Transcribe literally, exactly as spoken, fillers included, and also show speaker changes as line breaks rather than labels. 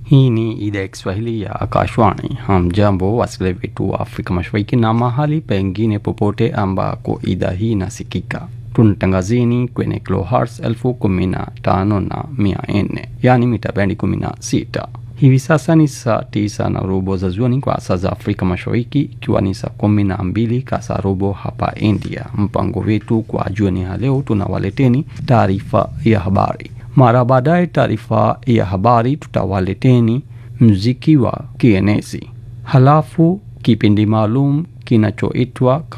Hii ni idhaa ya Kiswahili ya Akashwani. Hamjambo wasikilizaji wetu wa Afrika Mashariki na mahali pengine popote ambako idhaa hii inasikika. Tunatangazeni kwenye kilohertz elfu kumi na tano na mia nne, yani mita bendi kumi na sita. Hivi sasa ni saa tisa na robo za jioni kwa saa za Afrika Mashariki, ikiwa ni saa kumi na mbili kasa robo hapa India. Mpango wetu kwa jioni ya leo, tunawaleteni taarifa ya habari. Mara baadaye taarifa ya habari tutawaleteni muziki wa kienezi. Halafu kipindi maalum kinachoitwa